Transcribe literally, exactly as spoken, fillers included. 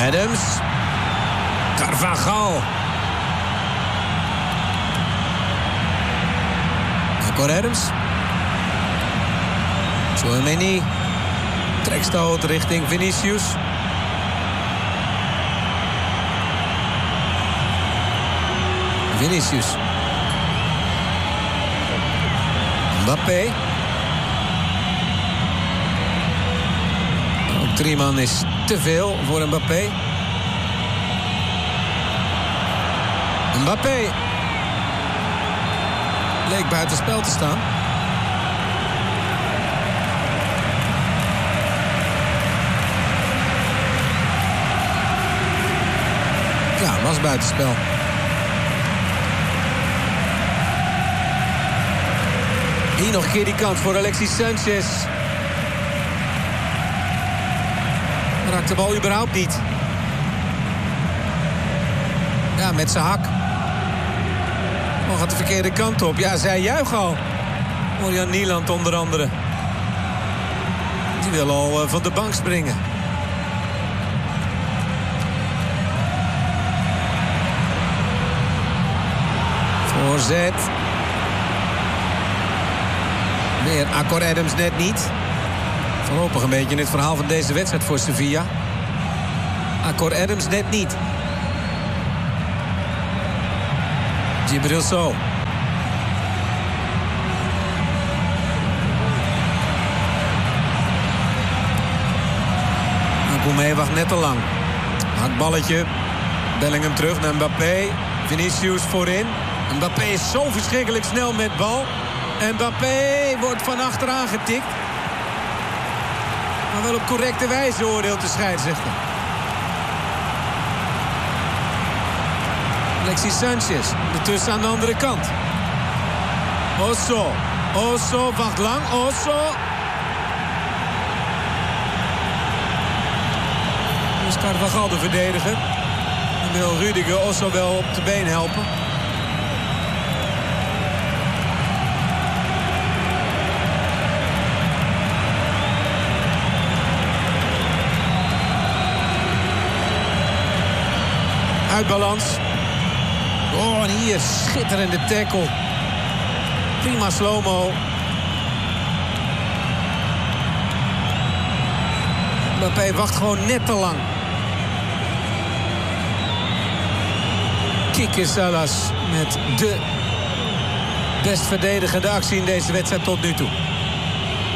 Adams. Carvajal. Akor Adams. Tchouaméni. Trekstoot richting Vinicius. Vinicius. Mbappé. Ook drie man is te veel voor Mbappé. Mbappé. Leek buiten spel te staan. Ja, was buitenspel. Hier nog een keer die kans voor Alexis Sanchez. Raakt de bal überhaupt niet. Ja, met zijn hak. Oh, gaat de verkeerde kant op. Ja, zij juichen al. Orjan Nieland onder andere. Die wil al uh, van de bank springen. Voorzet. Weer Akor Adams net niet. Voorlopig een beetje in het verhaal van deze wedstrijd voor Sevilla. Akor Adams net niet. Djibril Sow. Koumé wacht net te lang. Hakballetje. Bellingham terug naar Mbappé. Vinicius voorin. Mbappé is zo verschrikkelijk snel met bal. Mbappé wordt van achteraan getikt. Maar wel op correcte wijze oordeelt de scheidsrechter. Alexis Sanchez. Ondertussen aan de andere kant. Osso. Osso wacht lang. Osso. Dus Carvajal de verdediger. En wil Rudiger Osso wel op de been helpen. Uit balans. Oh, en hier schitterende tackle. Prima slow-mo. Mbappé wacht gewoon net te lang. Quique Salas met de best verdedigende actie in deze wedstrijd tot nu toe.